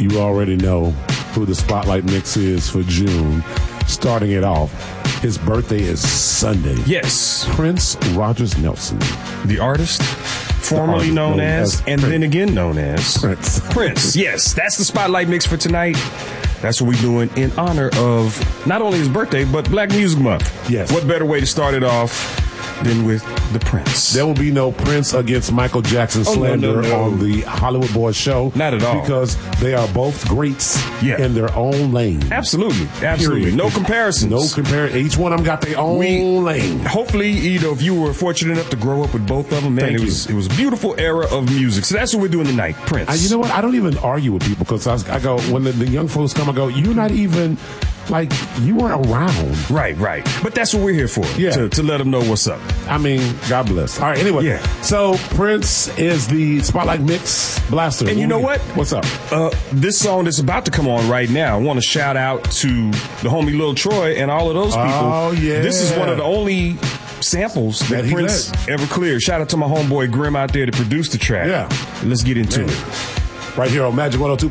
you already know who the Spotlight Mix is for June. Starting it off, his birthday is Sunday. Yes. Prince Rogers Nelson. The artist, formerly known as and Prince. then again known as Prince. Prince, yes. That's the Spotlight Mix for tonight. That's what we're doing in honor of not only his birthday, but Black Music Month. Yes. What better way to start it off than with the Prince? There will be no Prince against Michael Jackson slander no. on the Hollywood Boys show. Not at all. Because they are both greats Yeah. in their own lane. Absolutely. Period. No comparisons. No comparison. Each one of them got their own lane. Hopefully, if you were fortunate enough to grow up with both of them, man, Thank you. it was a beautiful era of music. So that's what we're doing tonight, Prince. You know what? I don't even argue with people because I go, when the young folks come, I go, you're not even, like, you weren't around. Right. But that's what we're here for, Yeah. to let them know what's up. I mean, God bless. All right, anyway. Yeah. So Prince is the Spotlight Mix blaster. And you know what? What's up? This song that's about to come on right now, I want to shout out to the homie Lil Troy and all of those people. Oh, yeah. This is one of the only samples that he Prince let. ever cleared. Shout out to my homeboy Grim out there that produced the track. Yeah. Let's get into it. Right here on Magic 102.